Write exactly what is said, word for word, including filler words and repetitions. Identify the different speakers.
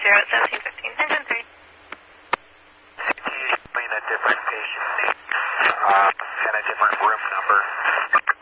Speaker 1: zero seventeen fifteen, engine three.
Speaker 2: C T between a different patient, uh, and a different